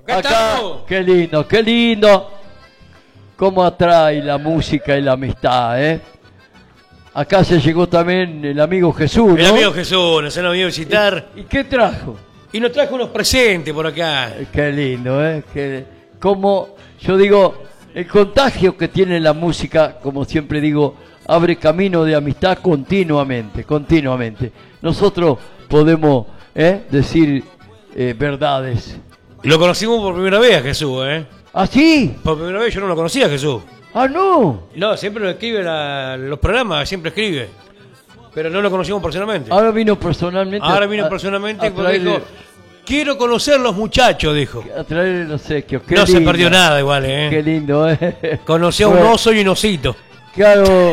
Acá, qué lindo, qué lindo. Cómo atrae la música y la amistad, ¿eh? Acá se llegó también el amigo Jesús, ¿no? El amigo Jesús nos ha venido a visitar. ¿Y qué trajo? Y nos trajo unos presentes por acá. Qué lindo, ¿eh? Como yo digo, el contagio que tiene la música, como siempre digo, abre camino de amistad continuamente, continuamente. Nosotros podemos decir verdades. Y lo conocimos por primera vez a Jesús, ¿eh? ¿Ah, sí? Por primera vez yo no lo conocía a Jesús. Ah, no. No, siempre nos escribe los programas, siempre escribe. Pero no lo conocimos personalmente. Ahora vino personalmente. Ahora vino personalmente porque traer, dijo, quiero conocer los muchachos, dijo. A traer el obsequio. Qué no lindo. se perdió nada igual, ¿eh? Qué lindo, ¿eh? Conoció a un oso y un osito. Claro,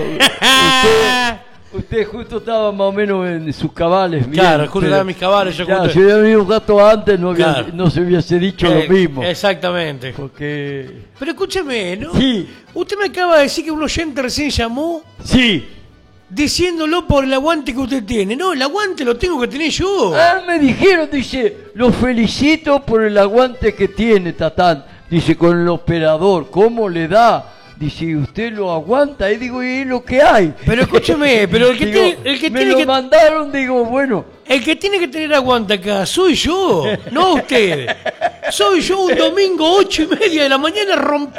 usted justo estaba más o menos en sus cabales. Bien, Claro, justo estaba en mis cabales. Yo claro, justo... si hubiera venido un gato antes no, Claro. no se hubiese dicho lo mismo. Exactamente. Porque... Pero escúcheme, ¿no? Sí. Usted me acaba de decir que un oyente recién llamó Sí. diciéndolo por el aguante que usted tiene. No, el aguante lo tengo que tener yo. Ah, me dijeron, dice, lo felicito por el aguante que tiene, Tatán. Dice, con el operador, ¿cómo le da? Dice, usted lo aguanta. Y digo, y es lo que hay. Pero escúcheme, pero el que Digo, tiene, el que me tiene lo que mandaron, digo, bueno. el que tiene que tener aguante acá soy yo, no usted. Soy yo un domingo 8:30 de la mañana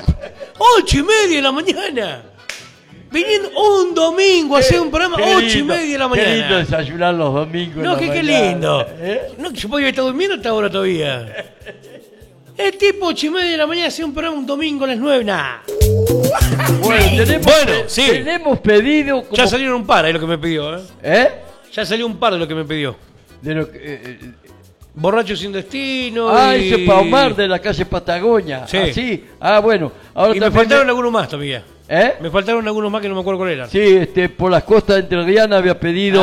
8:30 de la mañana. Viniendo un domingo a hacer un programa 8:30 de la mañana. Qué lindo desayunar los domingos. No, en la qué mañana. lindo. ¿Eh? No, yo podía estar durmiendo hasta ahora todavía. El tipo 8:30 de la mañana hace un programa un domingo a las 9, nada. Bueno, sí. Tenemos pedido. Como... Ya salieron un par, es lo que me pidió, ¿eh? ¿Eh? Ya salió un par de lo que me pidió. De lo que, Borracho sin destino. y... ese Paumar de la calle Patagonia. Sí. Ah, sí. Ah, bueno. Ahora Y me faltaron algunos más todavía. ¿Eh? Me faltaron algunos más que no me acuerdo cuál eran. Sí, por las costas entrerrianas había pedido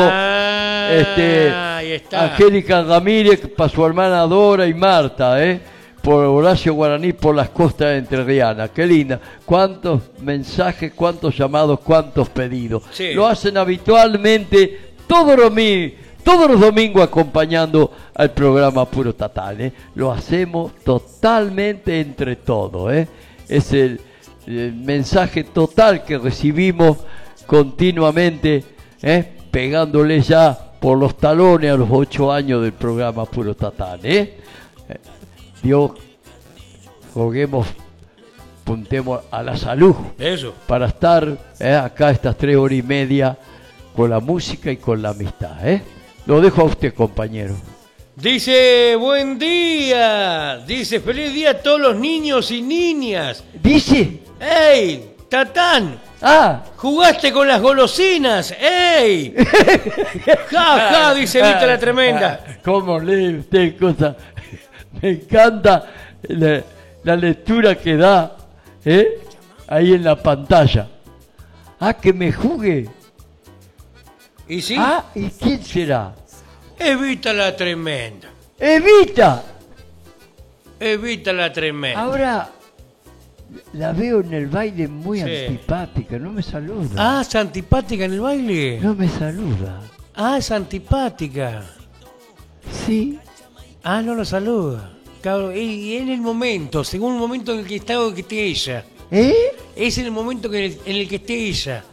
Ahí está. Angélica Ramírez para su hermana Dora y Marta, por Horacio Guaraní por las costas entrerrianas. Qué linda. Cuántos mensajes, cuántos llamados, cuántos pedidos. Sí. Lo hacen habitualmente todos los domingos acompañando al programa Puro Tatán. Lo hacemos totalmente entre todos. Es el mensaje total que recibimos continuamente, pegándole ya por los talones a los 8 años del programa Puro Tatán. Dios, roguemos, puntemos a la salud. Eso. Para estar acá estas 3 horas y media con la música y con la amistad. Lo dejo a usted, compañero. Dice, buen día. Dice, feliz día a todos los niños y niñas. ¿Dice? ¡Ey, Tatán! Ah, ¡Jugaste con las golosinas! ¡Ey! ¡Ja, ja! Dice Vita la Tremenda. ¿Cómo lee usted cosas? Me encanta la lectura que da ahí en la pantalla. Ah, que me jugue. ¿Y sí? Ah, ¿y quién será? Evita la Tremenda. ¡Evita! Evita la Tremenda. Ahora la veo en el baile muy Sí. antipática, no me saluda. Ah, ¿es antipática en el baile? No me saluda. Ah, es antipática. Sí. Ah, no lo saluda. Claro, y en el momento, según el momento en el que está o que esté ella. Es en el momento en el que esté ella.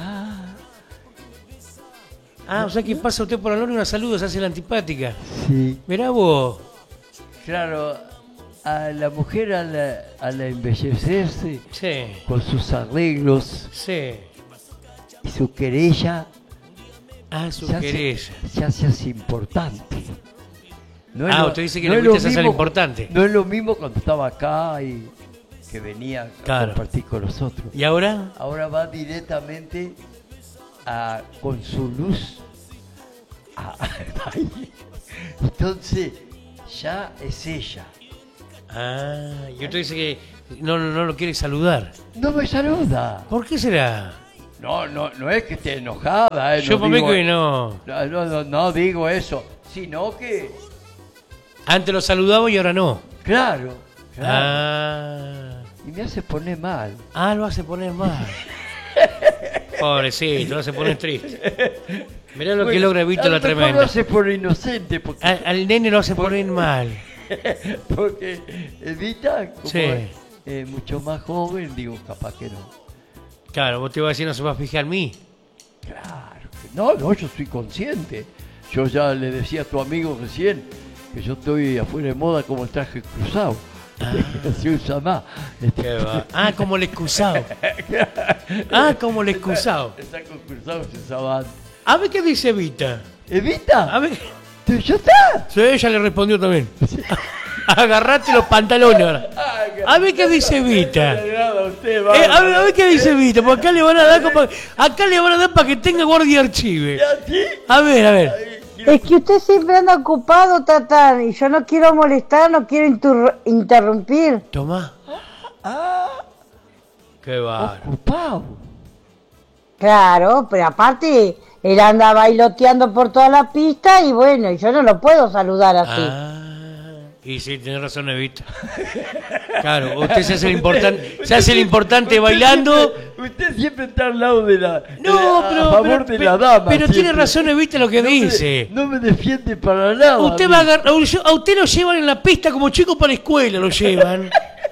Ah, o sea que pasa usted por al lado y una saluda, se hace la antipática. Sí. Mirá vos. Claro, a la mujer al embellecerse Sí, con sus arreglos sí. y su querella, Ah, su se querella. hace importante. No Ah, lo- usted dice que no le es lo gusta hacer mismo- importante. No es lo mismo cuando estaba acá y que venía a Claro. compartir con nosotros. ¿Y ahora? Ahora va directamente con su luz al baile. Entonces, ya es ella. Ah, y usted dice que no lo quiere saludar. No me saluda. ¿Por qué será? No es que esté enojada. Yo no para mí digo- que no. No digo eso. Sino que, Antes lo saludaba y ahora no. claro. Ah. Y me hace poner mal. Ah, lo hace poner mal. Pobrecito, lo hace poner triste. Mirá lo que logra Vito a lo la mejor Tremenda. lo hace por inocente. Porque Al nene lo hace poner mal. Porque Evita, como Sí. es mucho más joven, digo, capaz que no. Claro, vos te vas a decir, no se va a fijar en mí. Claro que no, yo soy consciente. Yo ya le decía a tu amigo recién que yo estoy afuera de moda como el traje cruzado. Se usa más. Qué va. Ah, como el excusado. Ah, como el excusado. El traje cruzado se usaba antes. A ver qué dice Evita. ¿Evita? A ver. ¿Ya está? Sí, ella le respondió también. Agarrate los pantalones ahora. A ver qué dice Evita. A ver qué dice Evita, porque acá le van a dar para que tenga guardia archive. A ver. Es que usted siempre anda ocupado, Tatán, y yo no quiero molestar, no quiero interrumpir. Tomá. Qué va. Ocupado. Claro, pero aparte, él anda bailoteando por toda la pista y bueno, yo no lo puedo saludar así. Y sí, tiene razón, Evita. Claro, usted se hace el importante bailando. Usted siempre está al lado de la. No, a favor de la dama. Pero tiene siempre. razón, Evita, lo que dice. No me defiende para nada. Usted va a agarrar, a usted lo llevan en la pista como chico para la escuela, lo llevan.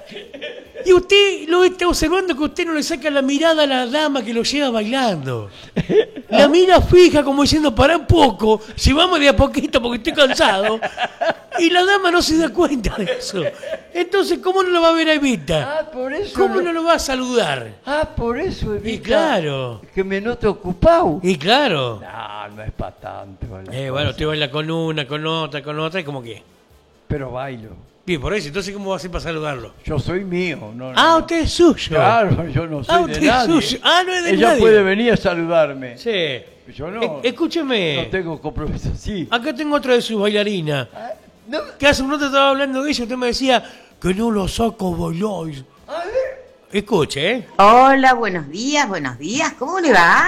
Y usted lo está observando que usted no le saca la mirada a la dama que lo lleva bailando. La mira fija como diciendo, para un poco, llevamos de a poquito porque estoy cansado. Y la dama no se da cuenta de eso. Entonces, ¿cómo no lo va a ver a Evita? Por eso. ¿Cómo no lo va a saludar? Por eso, Evita. Y claro. Que me note ocupado. Y claro. No es para tanto. Bueno, usted baila con una, con otra, y como que. Pero bailo. Bien, por eso, entonces, ¿cómo va a hacer para saludarlo? Yo soy mío. No. Usted es suyo. Claro, yo no soy usted de nadie. es suyo. No es de Ella nadie. puede venir a saludarme. Sí. Yo no. Escúcheme. No tengo compromiso. Sí. Acá tengo otra de sus bailarinas. No. Que hace un rato estaba hablando de ella, usted me decía que no lo saco bailar. A ver. Escuche, ¿eh? Hola, buenos días, ¿cómo le va?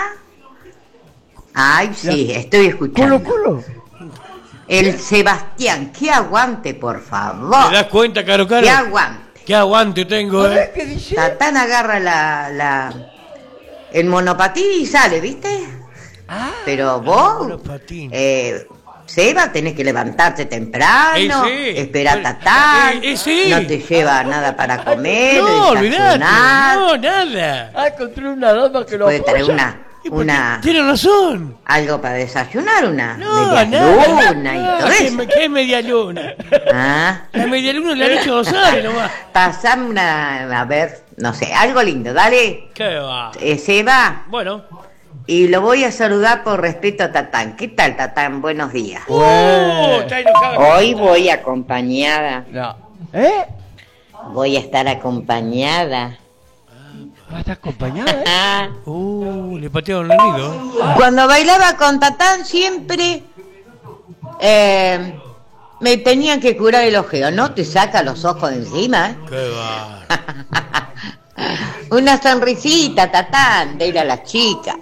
Ay, sí, estoy escuchando. Culo. El Sebastián, que aguante, por favor. ¿Te das cuenta, Caro? Que aguante. ¿Qué aguante tengo, eh? ¿Qué dice? Tatán agarra el monopatín y sale, ¿viste? Pero vos, monopatín. Seba, tenés que levantarte temprano, Sí. esperar a Tatán, Sí. no te lleva nada para comer, No, olvidate. desayunar, No, nada. Encontré una dama que lo puede traer apoya. Tiene razón. algo para desayunar, una No, media nada. luna y todo eso. ¿Qué media luna? Ah. La media luna le han hecho Rosario nomás. Pasame una, a ver, no sé, algo lindo, dale, ¿Qué va? Seba, Bueno. y lo voy a saludar por respeto a Tatán. ¿Qué tal, Tatán? Buenos días. Está enojado. Hoy voy acompañada, No. voy a estar acompañada. ¿Va a estar acompañada? Le patearon el nido. Cuando bailaba con Tatán siempre me tenían que curar el ojeo, no te saca los ojos de encima, ¿eh? Qué va. Una sonrisita, Tatán, de ir a las chicas.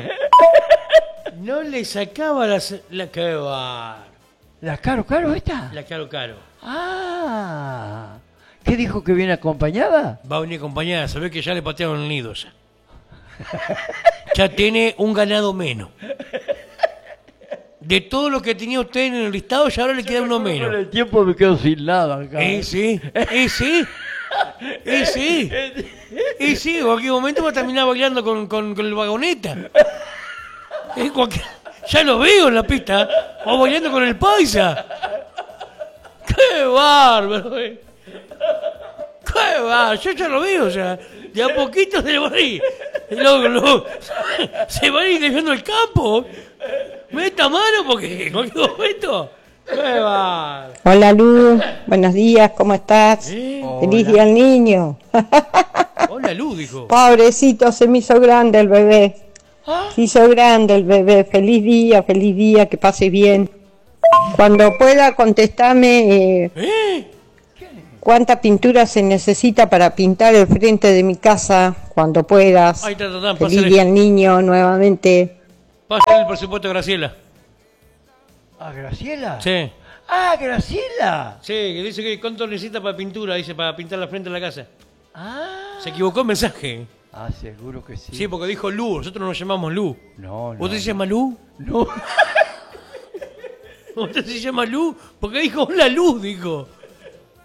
No le sacaba la qué va. ¿La Caro esta? La Caro. ¿Qué dijo que viene acompañada? Va a venir acompañada, sabés que ya le patearon el nido ya. Ya tiene un ganado menos. De todo lo que tenía usted en el listado, ya ahora le queda uno Con menos. el tiempo me quedo sin nada acá. Sí. En cualquier momento va a terminar bailando con el vagoneta. Ya lo veo en la pista. O bailando con el paisa. ¡Qué bárbaro! ¡Qué bárbaro! Yo ya lo veo ya. De a poquito se le va a ir. Se va a ir dejando el campo. Meta mano porque en cualquier momento. ¡Qué bárbaro! Hola Lu, buenos días, ¿cómo estás? Feliz día al niño. Hola, Lu, dijo. Pobrecito, se me hizo grande el bebé. Se hizo grande el bebé. Feliz día, que pase bien. Cuando pueda, contestame cuánta pintura se necesita para pintar el frente de mi casa. Cuando puedas. Ahí está, Tatán, Feliz pásale. día al niño nuevamente. Pásale el presupuesto a Graciela. ¿A Graciela? Sí. Graciela. Sí, que dice que cuánto necesita para pintura, dice, para pintar la frente de la casa. Se equivocó el mensaje. Seguro que sí. Sí, porque dijo Lu, nosotros nos llamamos Lu. No. ¿Usted se llama Lu? No. ¿Usted se llama Lu? Porque dijo hola Lu, dijo.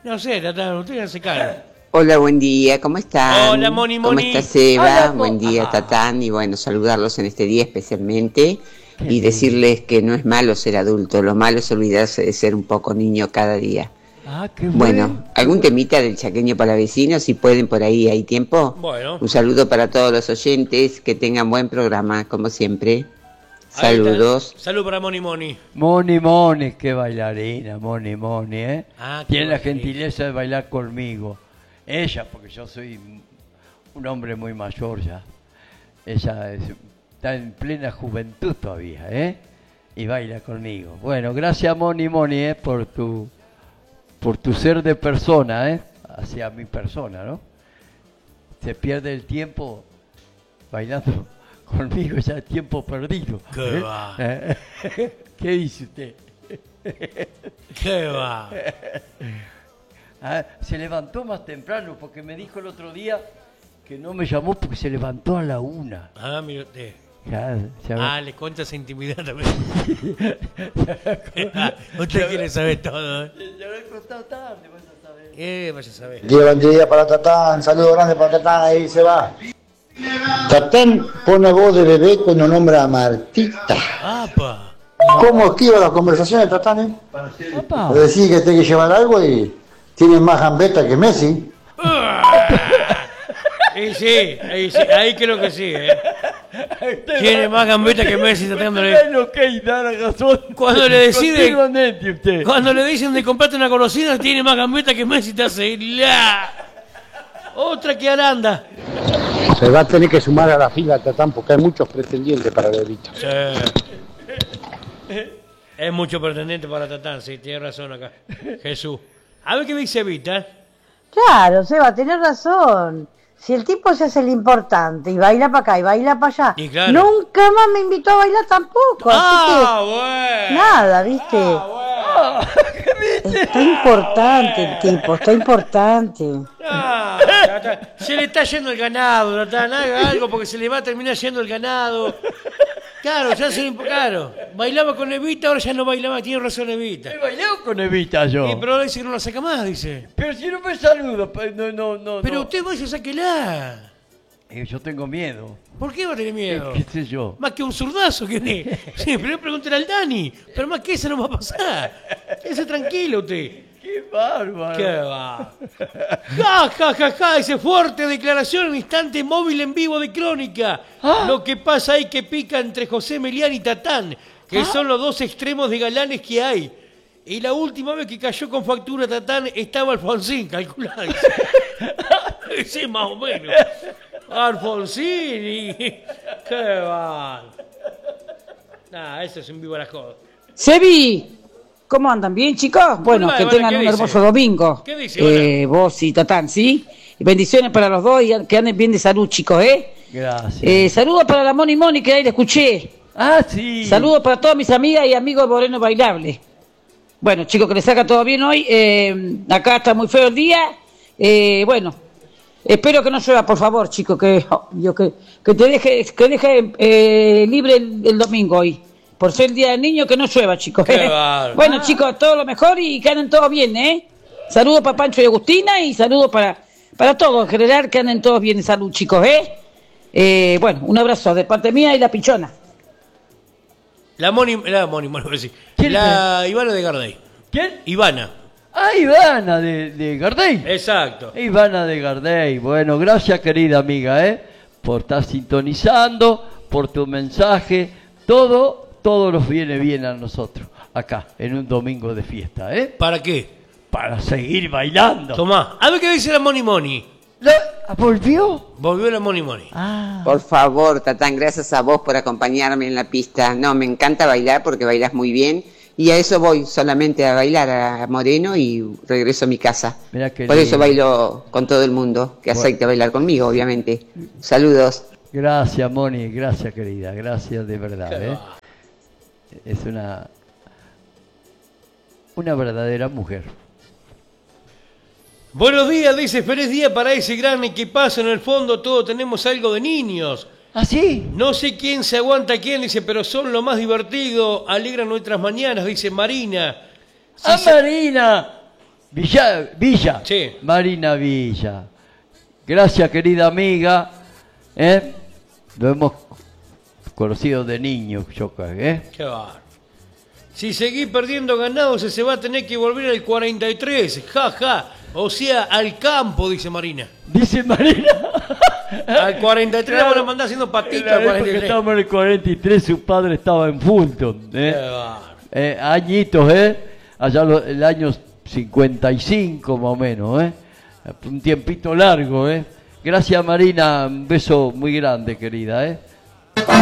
No sé, Tatán, usted hace cara. Hola, buen día, ¿cómo están? Hola, Moni. ¿Cómo estás, Eva? Hola, Buen día, Tatán, y bueno, saludarlos en este día especialmente y decirles que no es malo ser adulto, lo malo es olvidarse de ser un poco niño cada día. Ah, qué Bueno, ¿algún temita del chaqueño para vecinos? Si pueden, por ahí, ¿hay tiempo? Bueno. Un saludo para todos los oyentes, que tengan buen programa, como siempre. Saludos. Salud para Moni. Moni, qué bailarina, Moni, ¿eh? Ah, qué Tiene la bailarina. gentileza de bailar conmigo. Ella, porque yo soy un hombre muy mayor ya. Ella está en plena juventud todavía, ¿eh? Y baila conmigo. Bueno, gracias Moni, por tu ser de persona, ¿eh? Hacia mi persona, ¿no? Se pierde el tiempo bailando conmigo, ya es tiempo perdido. ¿Qué ¿eh? va? ¿Qué dice usted? ¿Qué va? Ah, se levantó más temprano porque me dijo el otro día que no me llamó porque se levantó a la 1. Ah, mire usted. Ya Le cuenta esa intimidad también. Usted quiere saber todo, ¿eh? ya lo he contado tarde, vas a saber. Vaya a saber. Buen día para Tatán, saludo grande para Tatán, ahí se va. Tatán pone voz de bebé cuando nombra a Martita. ¡Apa! ¿Cómo esquiva las conversaciones, Tatán? Opa. Le decís que tiene que llevar algo y tiene más gambeta que Messi. Y sí, ahí creo que sí, ¿eh? Tiene más gambeta que Messi tratándole. Cuando le decide, Continuamente usted. cuando le dicen de comprarte una golosina, tiene más gambeta que Messi, te hace otra que Aranda. Se va a tener que sumar a la fila, Tatán, porque hay muchos pretendientes para Bebita. Sí. Es mucho pretendiente para Tatán, sí, tiene razón acá. Jesús. A ver qué dice Vita. Claro, Seba, tenés razón. Si el tipo se hace el importante y baila para acá y baila para allá, Y claro. nunca más me invitó a bailar tampoco. Así que, nada, ¿viste? Está importante el tipo, está importante. Se le está yendo el ganado, Tatán, haga algo porque se le va a terminar yendo el ganado. Claro, ya se claro. Bailaba con Evita, ahora ya no baila más, tiene razón Evita. He bailado con Evita yo. Pero ahora dice que no la saca más, dice. Pero si no me saluda, no. Pero usted vaya, sáquela. Yo tengo miedo. ¿Por qué va a tener miedo? ¿Qué sé yo? Más que un zurdazo que usted. Sí, primero pregúntale al Dani. Pero más que eso no va a pasar. Quédese tranquilo usted. ¡Qué bárbaro! ¿Qué va? Ja, ese fuerte declaración en instante móvil en vivo de Crónica. Lo que pasa ahí que pica entre José Melián y Tatán, que son los dos extremos de galanes que hay. Y la última vez que cayó con factura Tatán estaba Alfonsín, calculado. Sí, más o menos. Alfonsín y... ¿Qué va? Eso es en vivo las cosas. Sebi, ¿cómo andan? ¿Bien, chicos? Bueno, Vale, que vale, tengan ¿qué un dice? hermoso domingo. ¿Qué dice? Vos y Tatán, ¿sí? Y bendiciones para los dos y que anden bien de salud, chicos, ¿eh? Gracias. Saludos para la Moni, que ahí la escuché. Sí. Saludos para todas mis amigas y amigos de Moreno Bailable. Bueno, chicos, que les salga todo bien hoy. Acá está muy feo el día. Bueno, espero que no llueva, por favor, chicos, que te deje libre el domingo hoy. Por ser el día del niño, que no llueva, chicos. Qué bárbaro. Bueno, chicos, todo lo mejor y que anden todos bien, ¿eh? Saludos para Pancho y Agustina y saludos para todos en general, que anden todos bien de salud, chicos, ¿eh? Bueno, un abrazo de parte mía y la pichona. La Moni, bueno, sí. ¿Quién La Ivana de Gardey. ¿Quién? Ivana. Ivana de Gardey. Exacto. Ivana de Gardey. Bueno, gracias querida amiga, por estar sintonizando, por tu mensaje. Todo nos viene bien a nosotros, acá, en un domingo de fiesta, ¿Para qué? Para seguir bailando. Tomá. A ver qué dice la Moni. ¿Volvió? Volvió la Moni. Por favor, Tatán, gracias a vos por acompañarme en la pista. No, me encanta bailar porque bailas muy bien. Y a eso voy, solamente a bailar a Moreno y regreso a mi casa. Mirá qué Por eso lindo. bailo con todo el mundo, que acepte bailar conmigo, obviamente. Saludos. Gracias, Moni, gracias querida, gracias de verdad. Qué va. Es una verdadera mujer. Buenos días, dice, feliz día para ese gran equipazo. En el fondo todos tenemos algo de niños. ¿Ah, sí? No sé quién se aguanta a quién, dice, pero son lo más divertido. Alegran nuestras mañanas, dice Marina. Sí, Marina! Villa. Sí. Marina Villa. Gracias, querida amiga. Lo hemos conocido de niño, Qué bárbaro. Si seguís perdiendo ganado, se va a tener que volver al 43. Ja, ja. O sea, al campo, dice Marina. Dice Marina. Al 43 la van a mandar haciendo patitas al 43. Estábamos en el 43, su padre estaba en Fulton. Añitos, allá el año 55 más o menos, un tiempito largo, Gracias, Marina, un beso muy grande, querida,